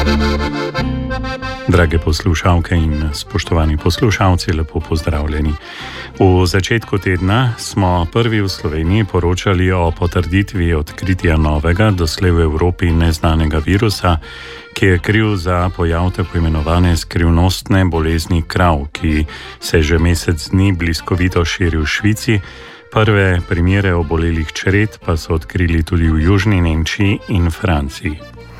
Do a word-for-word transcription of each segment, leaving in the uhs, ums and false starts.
Drage poslušalke in spoštovani poslušalci, lepo pozdravljeni. V začetku tedna smo prvi v Sloveniji poročali o potrditvi odkritja novega, doslej v Evropi neznanega virusa, ki je kriv za pojav tako imenovane skrivnostne bolezni krav, ki se že mesec dni bliskovito širi v Švici. Prve primere obolelih čred pa so odkrili tudi v Južni Nemčiji in Franciji.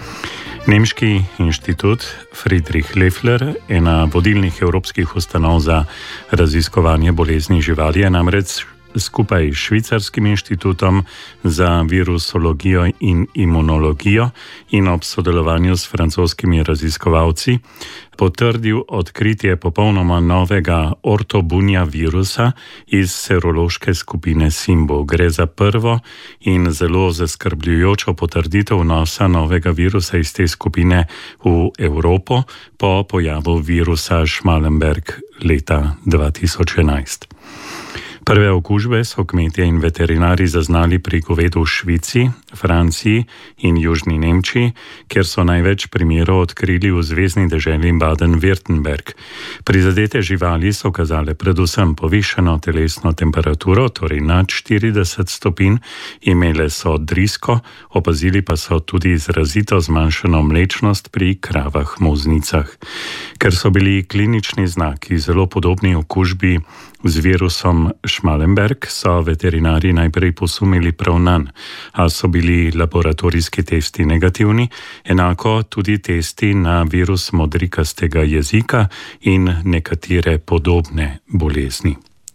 Nemški inštitut Friedrich Loeffler, ena vodilnih evropskih ustanov za raziskovanje bolezni živali, je namreč skupaj s švicarskim inštitutom za virusologijo in imunologijo in ob sodelovanju s francoskimi raziskovalci potrdil odkritje popolnoma novega ortobunja virusa iz serološke skupine Simbo. Gre za prvo in zelo zaskrbljujočo potrditev vnosa novega virusa iz te skupine v Evropo po pojavu virusa Schmallenberg leta dva tisoč enajst. Prve okužbe so kmetje in veterinari zaznali pri govedu v Švici, Franciji in Južni Nemčiji, kjer so največ primerov odkrili v zvezni deželi Baden-Württemberg. Prizadete živali so kazale predvsem povišeno telesno temperaturo, torej nad štirideset stopinj, imele so drisko, opazili pa so tudi izrazito zmanjšano mlečnost pri kravah muznicah. Ker so bili klinični znaki zelo podobni okužbi z virusom Schmallenberg, so veterinari najprej posumili prav nanj, a so bili laboratorijski testi negativni, enako tudi testi na virus modrikastega jezika in nekatere podobne bolezni.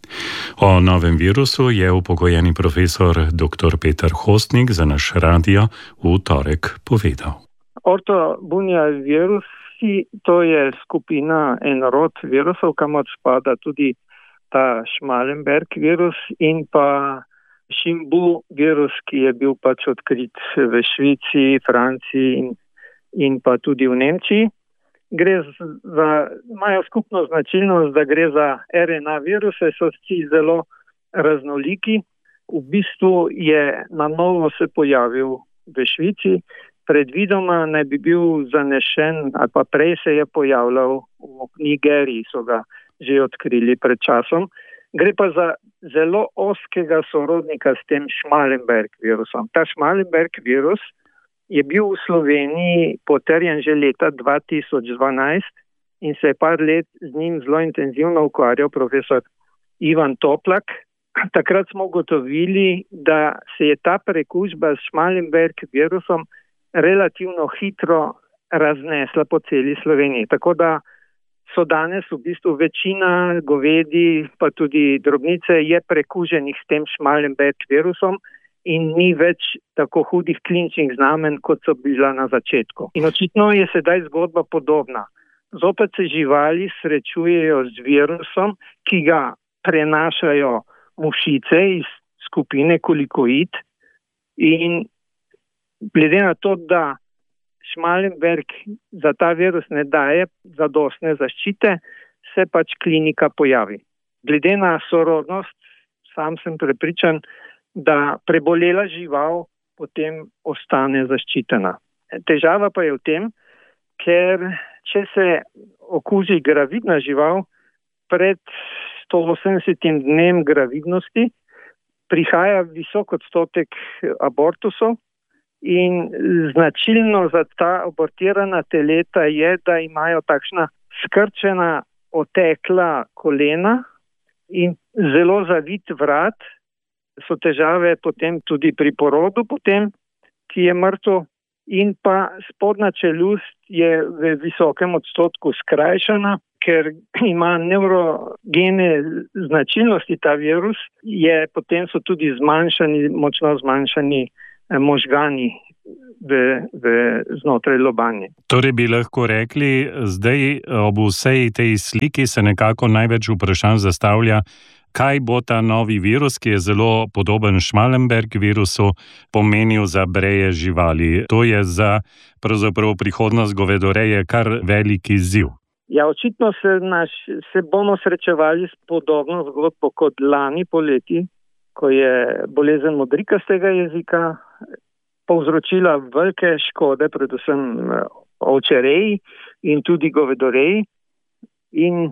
O novem virusu je upokojeni profesor dr. Peter Hostnik za naš radio v torek povedal. Ortobunja virusi, to je skupina, en rod virusov, kamor spada tudi ta Schmallenberg virus in pa Simbu virus, ki je bil pač odkrit v Švici, Franciji in, in pa tudi v Nemčiji. Gre za, imajo skupno značilnost, da gre za er en a viruse, so vsi zelo raznoliki. V bistvu je na novo se pojavil v Švici, predvidoma naj bi bil zanesen, ali pa prej se je pojavljal v Nigeriji, so ga že odkrili pred časom. Gre pa za zelo ozkega sorodnika s tem Schmallenberg virusom. Ta Schmallenberg virus je bil v Sloveniji potrjen že leta dva tisoč dvanajst in se je par let z njim zelo intenzivno ukvarjal profesor Ivan Toplak. Takrat smo ugotovili, da se je ta prekužba s Schmallenberg virusom relativno hitro raznesla po celi Sloveniji. Tako da so danes v bistvu večina govedi, pa tudi drobnice, je prekuženih s tem Schmallenberg virusom in ni več tako hudih kliničnih znamen, kot so bila na začetku. In očitno je sedaj zgodba podobna. Zopet se živali srečujejo z virusom, ki ga prenašajo mušice iz skupine kolikoid in glede na to, da Schmallenberg za ta virus ne daje zadostne zaščite, se pač klinika pojavi. Glede na sorodnost, sam sem prepričan, da prebolela žival potem ostane zaščitena. Težava pa je v tem, ker če se okuži gravidna žival pred sto osemdesetim dnem gravidnosti, prihaja visok odstotek abortusov. In značilno za ta abortirana teleta je, da imajo takšna skrčena, otekla kolena in zelo zavit vrat. So težave potem tudi pri porodu, potem, ki je mrtev, in pa spodnja čeljust je v visokem odstotku skrajšana, ker ima neurogene značilnosti ta virus, je potem so tudi zmanjšani, močno zmanjšani možgani v, v znotraj lobanje. Torej bi lahko rekli, zdaj ob vsej tej sliki se nekako največ vprašanj zastavlja, kaj bo ta novi virus, ki je zelo podoben Schmallenberg virusu, pomenil za breje živali. To je za pravzaprav prihodnost govedoreje kar veliki izziv. Ja, očitno se, naš, se bomo srečevali s podobno zgodbo kot lani poleti, ko je bolezen modrikastega jezika povzročila velike škode, predvsem ovčereji in tudi govedoreji. In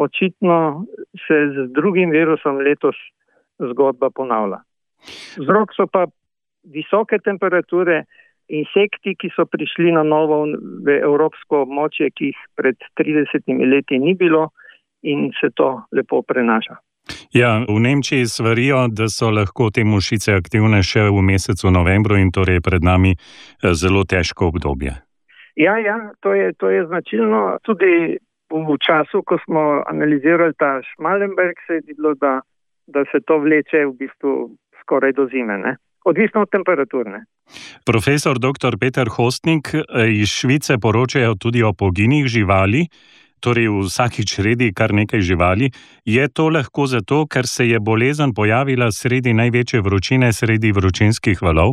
očitno se z drugim virusom letos zgodba ponavlja. Vzrok so pa visoke temperature, insekti, ki so prišli na novo v evropsko območje, ki jih pred tridesetimi leti ni bilo in se to lepo prenaša. Ja, v Nemčiji svarijo, da so lahko te mušice aktivne še v mesecu novembru in torej pred nami zelo težko obdobje. Ja, ja, to je, to je značilno. Tudi v času, ko smo analizirali ta Schmallenberg, se je videlo, da, da se to vleče v bistvu skoraj do zime, ne? Odvisno od temperaturne. Profesor doktor Peter Hostnik, iz Švice poročajo tudi o poginih živali, torej v vsaki čredi kar nekaj živali. Je to lahko zato, ker se je bolezen pojavila sredi največje vročine, sredi vročinskih valov?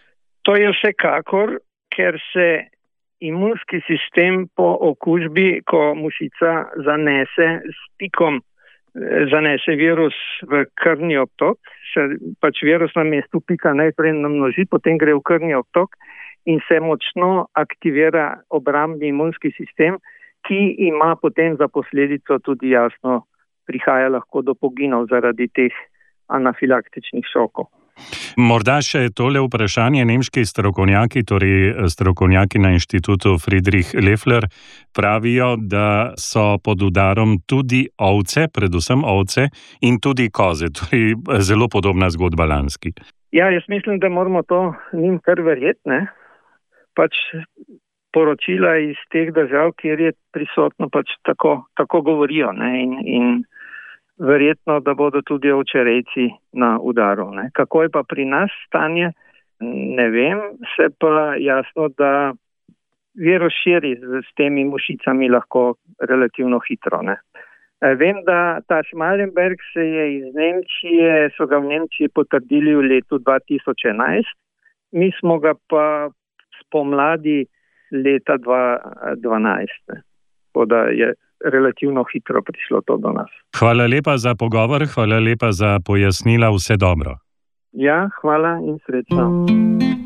To je vsekakor, ker se imunski sistem po okužbi, ko mušica zanese s pikom, zanese virus v krvni obtok, se pač virus na mestu pika najprej namnoži, potem gre v krvni obtok in se močno aktivira obrambni imunski sistem, ki ima potem za posledico tudi jasno prihaja lahko do poginov zaradi teh anafilaktičnih šokov. Morda še tole vprašanje. Nemški strokovnjaki, torej strokovnjaki na inštitutu Friedrich Loeffler, pravijo, da so pod udarom tudi ovce, predvsem ovce in tudi koze. Torej zelo podobna zgodba lanski. Ja, jaz mislim, da moramo to njim kar verjeti, ne? Pač poročila iz teh držav, kjer je prisotno, pač tako, tako govorijo, ne? In, in verjetno, da bodo tudi ovčerejci na udaru, ne? Kako je pa pri nas stanje, ne vem, se pa jasno, da virus širi s temi mušicami lahko relativno hitro, ne? Vem, da ta Schmallenberg se je iz Nemčije, so ga v Nemčiji potrdili v letu dva tisoč enajst, mi smo ga pa spomladi leta dva tisoč dvanajst, tako da je relativno hitro prišlo to do nas. Hvala lepa za pogovor, hvala lepa za pojasnila, vse dobro. Ja, hvala in srečno.